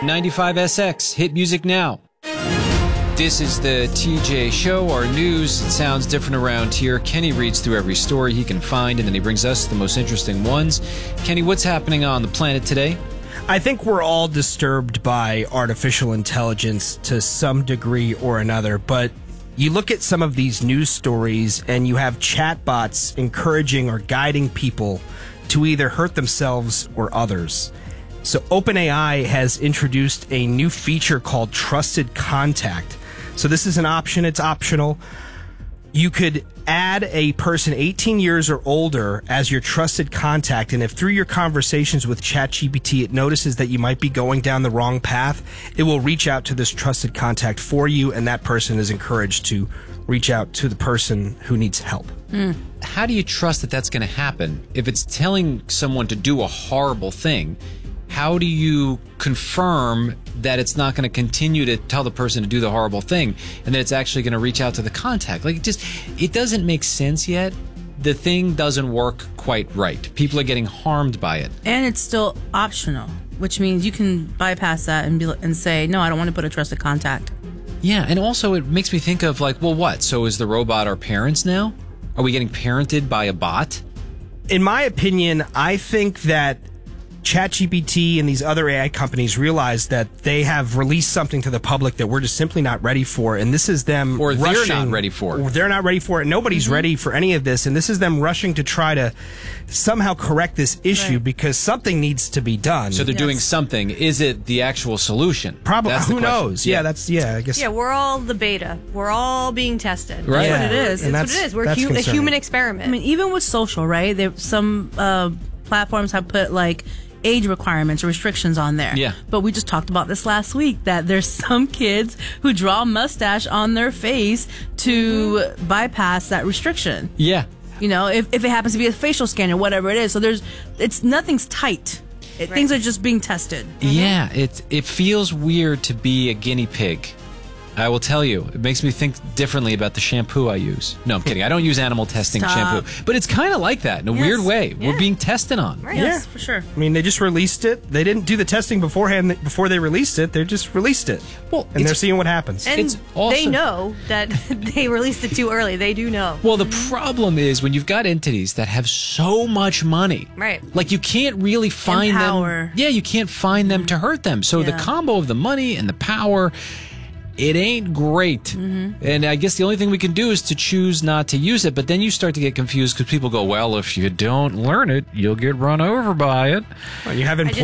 95SX. Hit music now. This is the TJ Show, our news. It sounds different around here. Kenny reads through every story he can find, and then he brings us the most interesting ones. Kenny, what's happening on the planet today? I think we're all disturbed by artificial intelligence to some degree or another, but you look at some of these news stories and you have chatbots encouraging or guiding people to either hurt themselves or others. So OpenAI has introduced a new feature called Trusted Contact. So this is an option. It's optional. You could add a person 18 years or older as your trusted contact, and if through your conversations with ChatGPT it notices that you might be going down the wrong path, it will reach out to this trusted contact for you, and that person is encouraged to reach out to the person who needs help. How do you trust that that's going to happen? If it's telling someone to do a horrible thing, how do you confirm that it's not going to continue to tell the person to do the horrible thing and that it's actually going to reach out to the contact? Like, it doesn't make sense yet. The thing doesn't work quite right. People are getting harmed by it. And it's still optional, which means you can bypass that and say, no, I don't want to put a trusted contact. Yeah, and also it makes me think of like, well, what? So is the robot our parents now? Are we getting parented by a bot? In my opinion, I think that ChatGPT and these other AI companies realize that they have released something to the public that we're just simply not ready for, and this is them or they're rushing, not ready for it. Or they're not ready for it. Nobody's ready for any of this, and this is them rushing to try to somehow correct this issue because something needs to be done. So they're doing something. Is it the actual solution? Probably. That's the Who question. knows? Yeah, I guess. Yeah, we're all the beta. We're all being tested. Right. That's what it Yeah. is. And That's what it is. We're a concerning. human experiment. I mean, even with social, right? Some platforms have put like age requirements or restrictions on there. Yeah. But we just talked about this last week that there's some kids who draw a mustache on their face to bypass that restriction. Yeah. You know, if it happens to be a facial scan or whatever it is. So nothing's tight. Things are just being tested. Yeah, it feels weird to be a guinea pig. I will tell you, it makes me think differently about the shampoo I use. No, I'm kidding. I don't use animal testing shampoo. But it's kind of like that in a weird way. Yeah. We're being tested on. Right. Yes, for sure. I mean, they just released it. They didn't do the testing beforehand before they released it. They just released it. Well, and they're seeing what happens. And It's also- they know that they released it too early. They do know. Well, the problem is when you've got entities that have so much money. Right. Like you can't really find power. them. Yeah, you can't find them to hurt them. So the Yeah. combo of the money and the power, it ain't great. And I guess the only thing we can do is to choose not to use it. But then you start to get confused because people go, well, if you don't learn it, you'll get run over by it. Well, you have employees